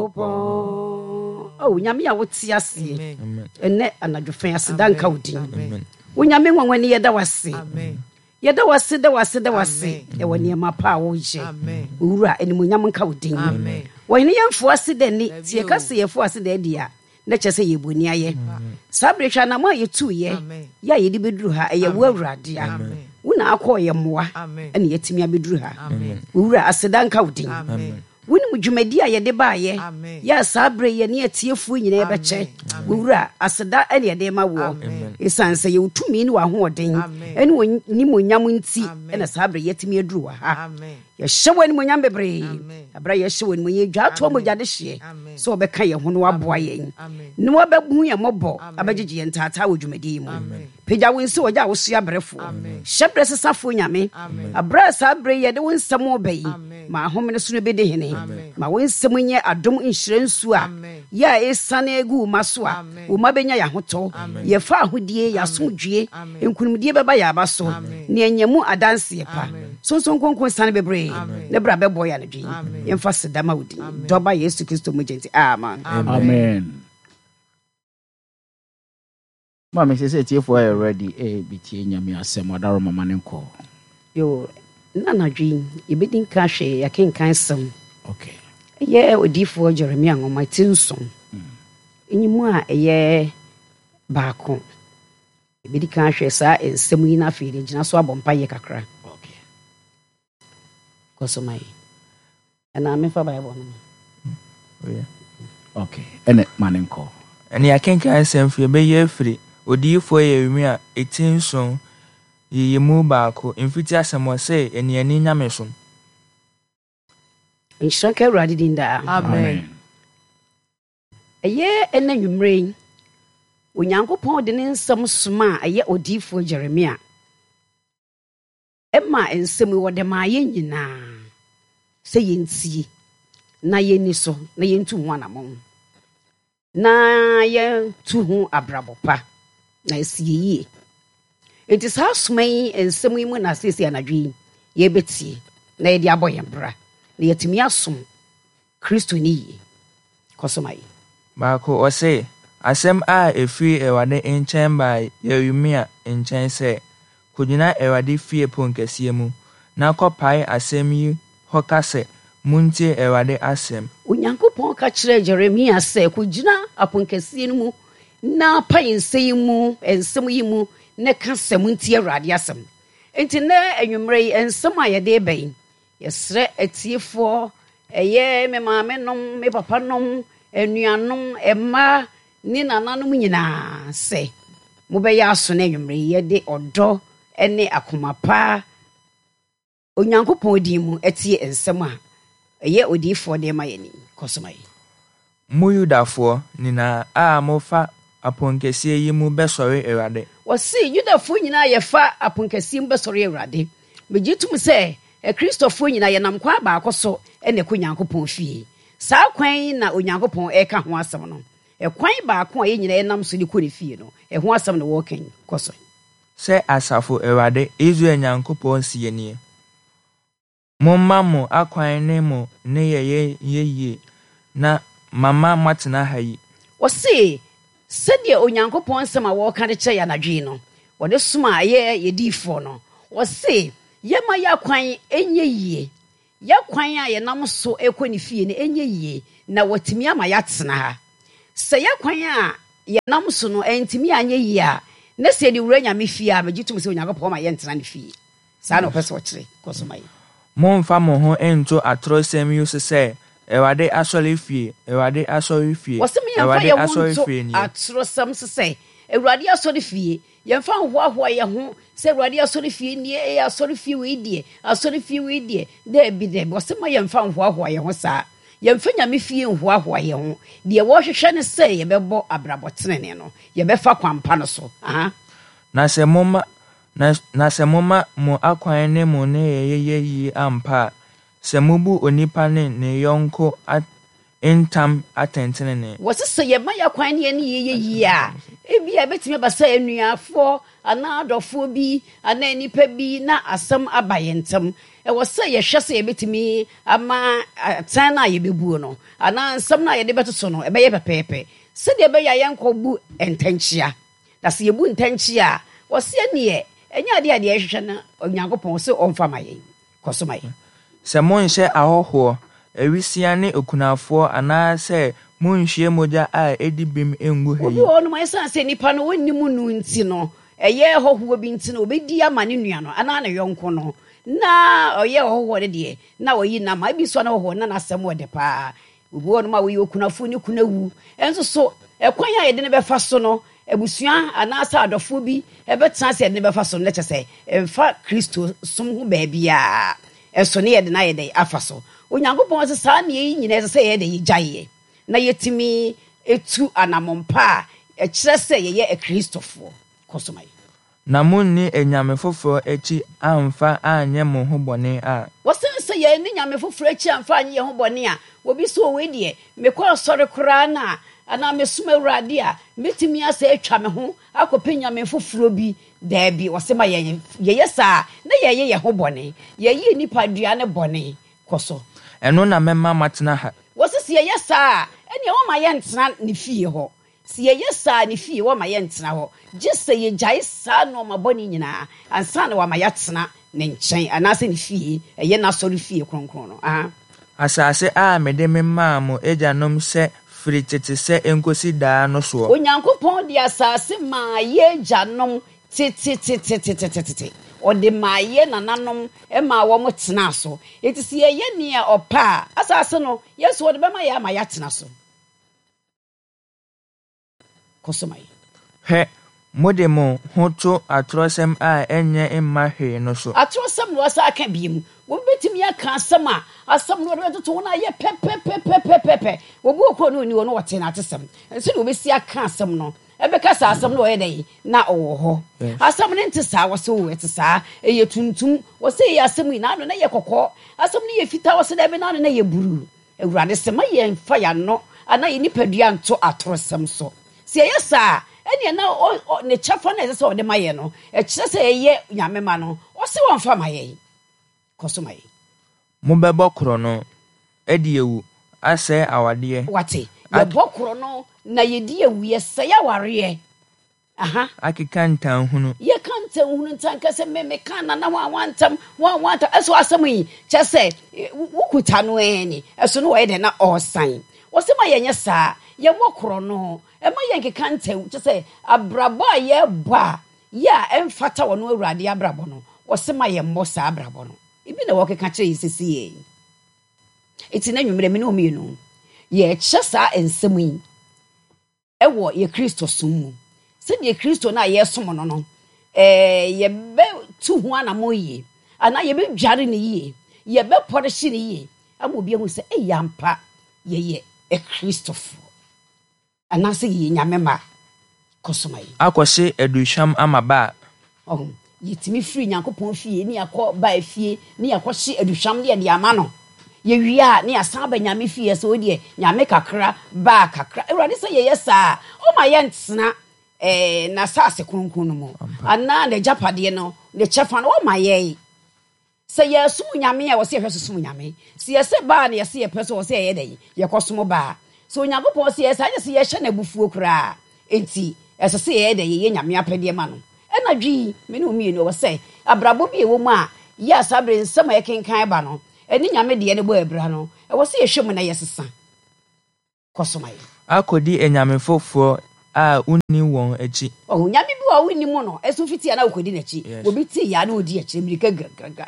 Oh, nyame a wote ase. Ene anadwofen aseda nka wodin. Wonyame nwanwani yeda wase. Yeda wase. E woni ma pa wo je. Owura animunyam nka wodin. Woni yemfo ase dani, tie kase yefo ase da dia. Na chese yeboni aye. Sabretwa na ma yetu ye. Ya yedi beduru ha eye wo awurade a. Wona akoye moa. Ene yetimi abeduru ha. Owura aseda nka wodin. Woni mudwumadi a yede baaye ya sabre ye ne atiefu nyina ebeche wura aseda ene yede ma wo esanse ye utumi ni wa hoden ene ni monyam nti ene sabre yetimi aduru wa ha ye hyewe ni monyam bebre abra ye hyewe ni monye dwa to mogade hye so obeka ye ho no aboa ye ni wo bebu ye mobo abagege ye ntata wodwumadi mu pegya wonsi oja wo so abrefo hyebre sesafo nyame abra sabre yede wonsam obai ma homene so no bede hene ma wonsam nye adom nhyirensu a ya esane egu maso a wo mabenya ya hoto ye fa ahodie ya somdwie enkunumdie beba ya abaso ne enyamu adanse pa sonson konkon sane bebre ne bra bebo ya nedwi yemfa sedama wudi doba Yesu Kristo mujenti amen. Mama say tiefo are ready bitie nyame asem odaro mama ne nko yo nanadwi yebedin ka hwe yakenkan sem okay ye odifo Jeremia ngoma tinson enyimu a eye baako yebedi ka hwe sa ensem yi na afire gina so abompa ye kakra okay kosomai ana me fa bible no okay ene manenko ene yakenkan sem fie be ye afiri odifo Yeremia etinson yemu baako mfiti asemo se ene ani nyameso Inshaka uradi dinda amen eye ene nwumre onyankopon de ne nsam soma eye odifo Jeremia emma ensem wode ma ye nyina se yentie na yeni so na yentu ho anamon na ye tu ho abrabopa na esiye it is how smay ensem yi mu na sesi anadwi ye betie na ye di aboye bra na yetimi asom Kristo ni kosomai baako o se asem a efi ewade enchen ba Yeremia enchen se kujina ewade fie ponkesie mu na kopai asem yi hokase muntie ewade asem onyankopon ka kire Jeremia se kujina aponkesie mu na payense mu ensem yi mu ne ka semuntie ewade asem enti na enwumre ensem a yede ben yesre atiefo eye me maame nom me papa nom enuanom emma ni nananom nyina se mo be ya so na enwumre yede odo ene akomapa onyankopon di mu etie ensem a eye odifo de ma yani kosomai mu Yudafo nina a mofa aponkesie yi mu besori ewade wasi Yudafo nyina yefa aponkesie mu besori ewade megitum se Kristofo nyina yenam kwa baako so ene ko nyankopon fie saa kwan na onyankopon eka ho asem no kwan baako a ye nyina yenam so de ko fie no ho asem no wo kan koso se asafo ewade Israel nyankopon sienie momma mo akwan ne mo ne ye na mama matena hayi wose sede onyankopon nsem a wo kan de kye ya nadwe no wode soma ye yedifo no wose yema yakwan enye yie yakwan a yenam so ekoni fie ne enye yie na watimi ama yatena ha se yakwan a yenam so no entimi anye yie a na se di wura nyame fie a magitum se onyankopon ma yentena ne fie sa no pese okire kosomai momfa mo ho ento atrosem yuse se ewade asori fie ewade asori fie ewade asori fie ni atrosem se ewade asori fie yemfa hoahoa ye ho se ewade asori fie ni asori fie we die de bi de bosema yemfa hoahoa ye ho sa yemfa nyame fie hoahoa ye ho de wo hwehwe ne se ye bebo abrabotene no ye befa kwampa no so aha na se moma mo akwan ne mo ne ye ampa se mubu onipa ne yonko entam atentene ne wosese ye ma yakwan ne ye a ebia betime basa enuafo ana adofo bi ana nipa bi na asem abayentam was say a shall say a bit to me, a ma tana ye be buono, and I some night the better sono, a baby pepe. Said the bay young cobu and tenchia. That's your boon tenchia, was see near, and ya the addition of Yango so on for my cosomai. Samon share a ho, a wisiane okunafo, and I say, Moon share moja I Eddie Bim in Wuhan. My son say Nippon when you moon sino, a year ho who been to know, be dear Maniniano, and I young cono. Na o ye ho wode de na o yi na ma bi so na ho na asem wode pa ubu no ma we okunafo ni kunawu enso so ekwan ya de ne be fa so no ebusua anasa adofo bi ebetena se de ne be fa so no leche se emfa Kristo som ho ba bia enso ne ye de na ye de afa so onyankopon se sa ne yi nyina se ye de yi gyaye na yetimi etu anamompa e kire se ye ye Kristofo kosomai na munni enyame foforo echi amfa anye mo ho bone a wosen se ye ni nyame foforo echi amfa anye ho bone a obi so we de me kwa sori kura na ana me suma urade a metimi asa etwa me ho akope nyame foforo bi da bi wose ma ye yesa na ye ho bone ye nipa dua ne bone koso eno na mema matena ha wose se ye yesa ene wo ma ye ntena ne fie ho si ye yesa ne fie wo ma ye ntena ho just say ye jai sa no ma boni nyina ansa na wa ma yatena ne nchen anase ne fie ye na sori fie kronkron no asase a mede memma mo ejanom se fritete se enkosi daa no so onyankopon di asase ma ye janom tete o de ma ye nananom e ma wo mo tena so etisi ye ne opa asase no yeso wo de be ma ye ma yatena so kosomai he modemo hoto atrosem a enye emma hwe no so atrosem no asa aka biem wo betimi aka asama asam no de to na ye pepe wo bu okro no ni wo no wote na atesem enso no besi aka asam no ebeka sa asam no ye dai na owo ho asam ne ntesa wo so wo etesa eye tuntum wo se ye asam na no na ye kokko asam ne ye fita wo se da be na no na ye buru ewurade se ma ye mfa ya no ana ye nipadua nto atrosem so se ye sa ene na ne chafa na se o de maye no e kire se ye nyame ma no o se won fa maye kosomai mo bebo kro no edi ewu ase awade wate ye bokro no na ye di ewu ye se ya ware akika ntan hunu ye kan ntan hunu ntan ka se me kan na wantam eso asem yi che se wukuta no eni eso no we de na osan wo se ma ye nya sa ye bokro no e ma ye nkeka ntan che se abrabo ye ba ya emfata wono awurade abrabo no wo se ma ye mmosa abrabo no ibi na wo keka kire yisisi ye eti na nwumre me no mienu ye chesa ensem yi ewo ye Kristo sumu se ye Kristo na ye som no no ye be tu ho anamo yi ana ye be dware ne yi ye be porehye ne yi amobi hu se yampa ye Kristofo ana se ye nyamema kosomai akose eduhwam amaba yitimi free nyankopon fie ni akọ ba fie ni akọhye eduhwam de ama no ye wia ni asaba nyame fie so de nyame kakra ba kakra ewrade se ye yesa o ma ye ntena na sase kronkron no mo ana na japade no ne chefa no o ma ye se ye sum nyame ya wo se hwe sum nyame se ye se ba na ye se ye pese wo se ye dey ye kosom ba so nyankopon se ye sa ye se ye hye na bufuo kra enti ese se ye dey ye nyame apede ma no ena dwi me no mi no wo se abrabo bi ewo mu a ye asabre nsema ye kenkan ba no eni nyame de ne bo abra no e wo se ye hwem na ye sesa kosomai akodi enyame fofo a unni won echi nyame bi wa unni mu no esu fiti ya na okodi na chi obi ti ya na odi echi mirika gaga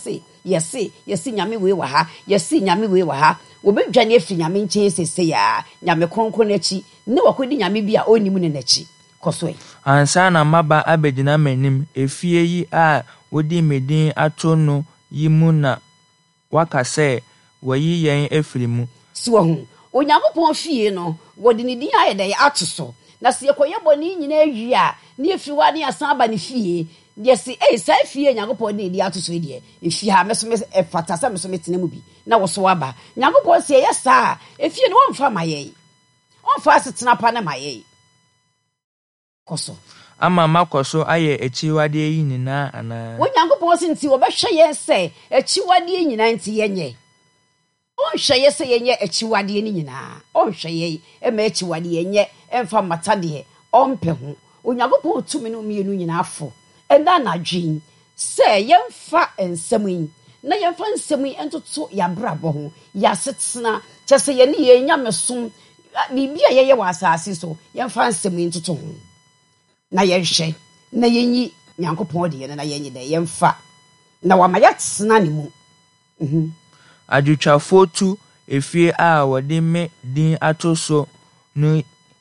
yesi nyame we wa ha yesi nyame we wa ha obi dwane afi nyame nchen sese ya nyame kronkron na chi ne wakodi nyame bi a onni mu ne na chi kosoi ansa na maba abegina manim efie yi a wodi medin ato no yi mu na wakase wayi yen efirimu so hu onyankopon fie no wodi ne din ayede ato so na se yekoye boni nyina awi a ne efiwa ne asan ba ne fie de se sa fie nyankopon ne di ato so de efi ha meso efata sa meso metena mu bi na wo so aba nyankopon se ye sa efie ne wonfa maye wonfa asetena pa na maye koso ama makoso aye echiwade yi nyina ana Onyankopɔn se nti obɛhwɛ yɛn sɛ echiwade nyina nti yenye onhwɛ yɛ sɛ yenye echiwade ni nyina onhwɛ yɛ ema echiwade yenye emfa matade ɔmpɛ ho Onyankopɔn tumi no mienu nyina afo ɛna nadwen sɛ yɛmfa nsɛm yi na yɛmfa nsɛm yi entoto yabrabɔ ho yasetena kyɛsɛ yɛ ne yɛ nyamesom bibia yɛyɛ wɔ asase so yɛmfa nsɛm yi ntoto ho na yɛhwɛ na yɛnyi Nyankopɔn de yɛn na yɛnyi dɛ yɛmfa na wama yɛtena ne mu adwutwafo tu efie a wɔde me din ato so no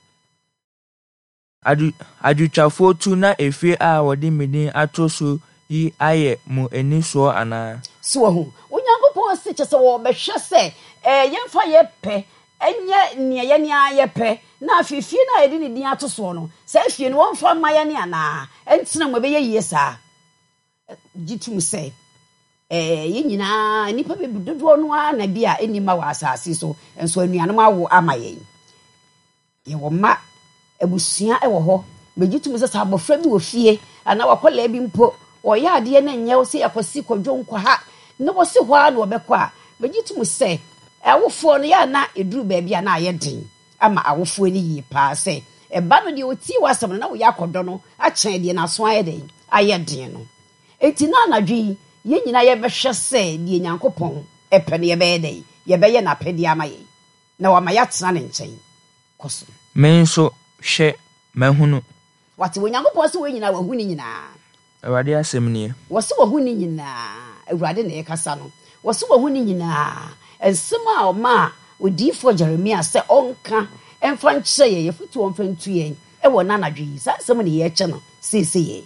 adwutwafo tu na efie a wɔde me din ato so yi ayɛ mu aniso ana so ho Onyankopɔn se kyɛ sɛ wɔbɛhwɛ sɛ yɛmfa yɛpɛ enye ne yɛ ne ayɛpɛ na afifie na yɛde ne din ato so no sɛ afie no wɔmfa ma yɛ ne ana entina mo bɛyɛ yie saa gitum sɛ yɛ nyinaa nipa be dodo no na bia enima wɔ asase so enso anuanom awo ama yɛn yɛ wɔ ma abusua wɔ hɔ begitum sɛ sabofra bi wɔ fie ana wakɔla bi mpo ɔyɛ ade na nyɛ wo sɛ yakosi kodwo nkɔ ha na wo se hɔ a na wɔbɛkɔ a begitum sɛ awofoɔ no ya na eduru baabi a na ayɛ den ama awofoɔ ni yie paa sɛ ɛba no deɛ oti wasɛm na wo yɛ akɔdɔ no akyɛn deɛ na so ayɛ den ayɛ den no eti na anadwi yɛ nyina yɛ bɛhwɛ sɛ deɛ Nyankopɔn ɛpɛ no yɛbɛyɛ den yɛbɛyɛ na pɛde ama yɛn na wama yɛatena ne nkyɛn kɔso me nso hwɛ mahunu wate Onyankopɔn sɛ wo nyina wahu ne nyinaa awade asɛm nie wɔse wahu ne nyinaa awurade na yɛkasa no wɔse wahu ne nyinaa ensem a ɔma odiifo Jeremia sɛ ɔnka ɛmfa nkyɛ yɛ yɛfutu ɔmfa ntu yɛn ɛwɔ nanadwe yi saa nsɛm ne yɛkyɛ no sese yɛn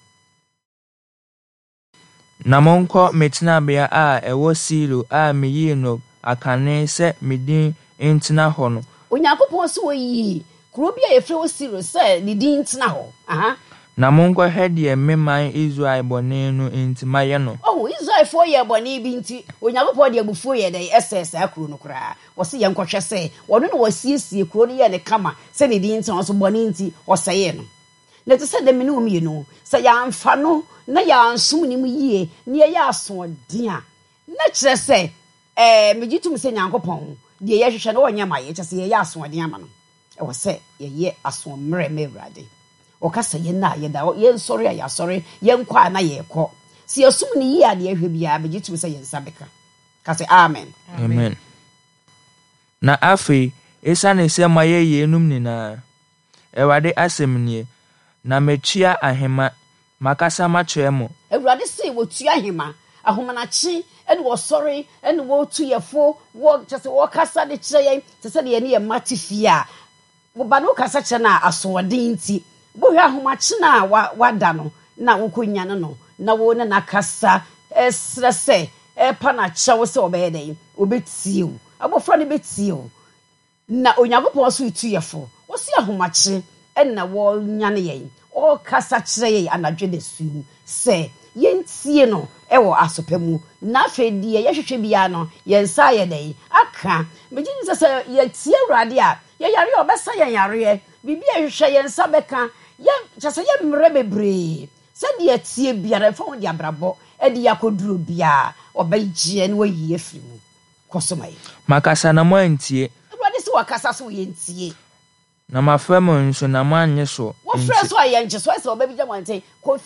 na monkɔ metenabea a ɛwɔ Silo a meyii no akane sɛ medin ntena hɔ no Onyankopɔn sɛ wɔyi kuro bi a yɛfrɛ wɔ Silo sɛ ne din ntena hɔ na monkɔ hɛ deɛ meman Israel bɔne no ntima yɛ no Israelfoɔ yɛ bɔne bi nti Onyankopɔn de abufuo yɛ dɛ ɛsɛ saa kuro no koraa wɔse yɛnkɔhwɛ sɛ wɔno no wɔsiesie kuro no yɛ ne kama sɛ ne din ntena so bɔne nti ɔsɛyɛ no na te sɛ dɛm ne wom yɛ no sɛ yɛamfa no na yɛansom ne mu yie ne yɛyɛ asoɔden a na kyerɛ sɛ megye tum sɛ Nyankopɔn deɛ yɛhwehwɛ no wɔnyɛ ma yɛ kyerɛ sɛ yɛyɛ asoɔden ama no ɛwɔ sɛ yɛyɛ asoɔmmerɛ ma Awurade ɔkasa yɛn na yɛda yɛnsɔre a yɛasɔre yɛnkɔ a na yɛkɔ si yɛsom ne yie a deɛ ɛhwɛ biara megye tum sɛ yɛnsa bɛka ka sɛ amen na afei ɛsiane sɛ ma yɛyɛ enum nyinaa Awurade asɛm nie na metua ahema makasa makyerɛ mo Awurade sɛ wɔtua ahema ahomanakye ɛne wɔsɔre ɛne wɔtu yɛfo wɔ kyɛ sɛ wɔkasa de kyerɛ yɛn kyɛ sɛ deɛ ne yɛ mate fie a woba no kasa kyerɛ no a asoɔden nti bohwɛ ahomakye no a wada no na wokɔnya no na wo ne nakasa ɛsrɛ sɛ ɛpa na kyɛw sɛ ɔbɛyɛ dɛn obɛtie wo abɔfra no bɛtie wo na Onyankopɔn so itu yɛfo wɔsi ahomakye ɛna wɔnya no yɛn ɔkasa kyerɛ yɛn anadwo da su sɛ yɛntie no ɛwɔ asopɛ mu na afei deɛ yɛhwehwɛ biara no yɛnsa yɛ dɛn aka megye ne sɛ yɛtie Awurade a yɛyare a ɔbɛsa yɛn yareɛ biribi a yɛhwehwɛ yɛnsa bɛka kyɛ sɛ yɛmmerɛ bebree sɛdeɛ tie biara ɛfa ho de abrabɔ ɛde yɛakɔduro biara ɔbɛgyeɛ ne wayi afiri mu kɔsoma yi makasa na mo antie Awurade sɛ wakasa so yɛntie na mafrɛ mo nso na mo anye so wɔfrɛ so a yɛnkye so ɛsɛ ɔbɛbigya mo ante